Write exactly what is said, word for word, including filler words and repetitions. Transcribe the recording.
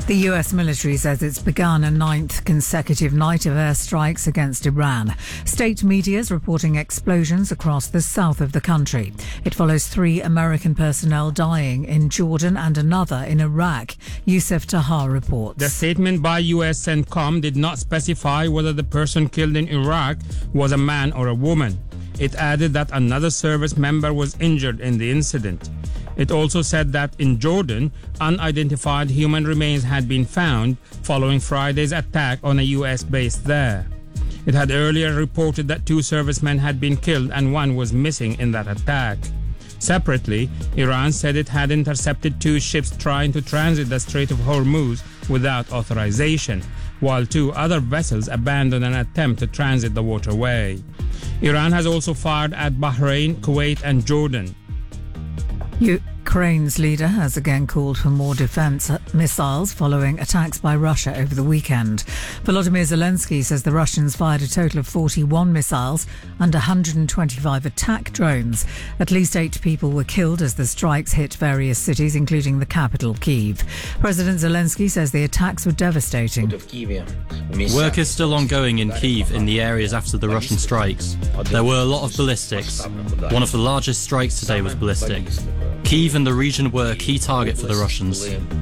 The U S military says it's begun a ninth consecutive night of airstrikes against Iran. State media is reporting explosions across the south of the country. It follows three American personnel dying in Jordan and another in Iraq. Youssef Tahar reports. The statement by U S CENTCOM did not specify whether the person killed in Iraq was a man or a woman. It added that another service member was injured in the incident. It also said that in Jordan, unidentified human remains had been found following Friday's attack on a U S base there. It had earlier reported that two servicemen had been killed and one was missing in that attack. Separately, Iran said it had intercepted two ships trying to transit the Strait of Hormuz without authorization, while two other vessels abandoned an attempt to transit the waterway. Iran has also fired at Bahrain, Kuwait and Jordan. Ukraine's leader has again called for more defense missiles following attacks by Russia over the weekend. Volodymyr Zelensky says the Russians fired a total of forty-one missiles and one hundred twenty-five attack drones. At least eight people were killed as the strikes hit various cities, including the capital, Kyiv. President Zelensky says the attacks were devastating. Work is still ongoing in Kyiv in the areas after the Russian strikes. There were a lot of ballistics. One of the largest strikes today was ballistic. Kyiv and the region were a key target for the Russians.